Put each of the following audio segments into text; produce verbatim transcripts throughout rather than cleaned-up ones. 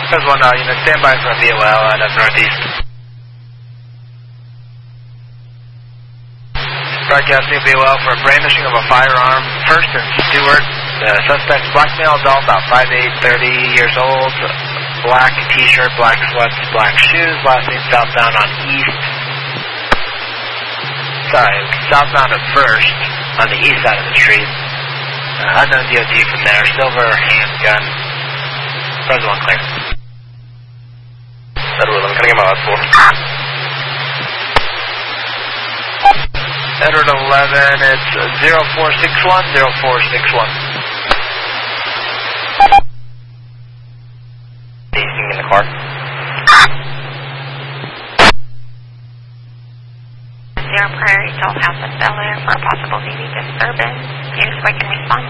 There's one, uh, unit, stand by for a V O L out of northeast. Broadcasting V O L for a brandishing of a firearm. First and Stewart. The suspect's black male adult, about five eight, thirty years old. Black t-shirt, black sweats, black shoes. Last name southbound on east. Sorry, southbound at first on the east side of the street. Uh, unknown D O T from there. Silver handgun. Present one clear. Edward, I'm cutting him out for. Edward eleven, it's zero four six one, zero four six one. Anything in the car? Zero Prairie, South House of Bel Air for a possible V V disturbance. Here's where I can respond.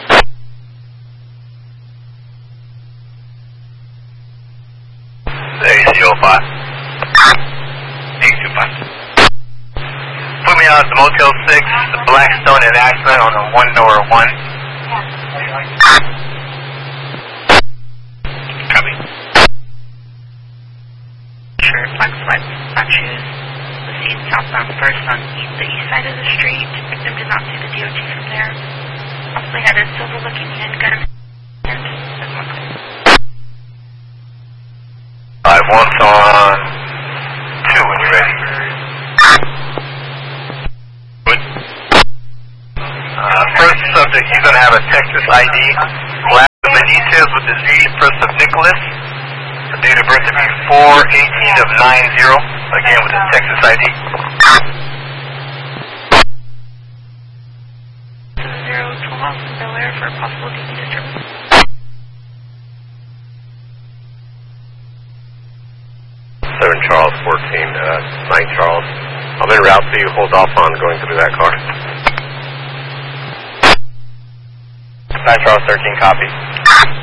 A C O five. A C O five. Put me out at the Motel six, the Blackstone and Ashland on the one door one. Copy. Sure, black sweats, black shoes. The scene southbound first on east, the east side of the street. Victim did not see the D O T from there. Possibly had a silver-looking handgun. And there's one clear. Five one's on two when you're ready. Good. Uh, first subject, he's going to have a Texas I D. Last Benitez with the Z, first of Nicholas. The date of birth to be four eighteen of nine zero. Again with the Texas I D. Zero twelve from Bel Air for a possible V V disturbance. seven Charles, fourteen, uh, nine Charles. I'm en route, so you hold off on going through that car. nine Charles, thirteen, copy.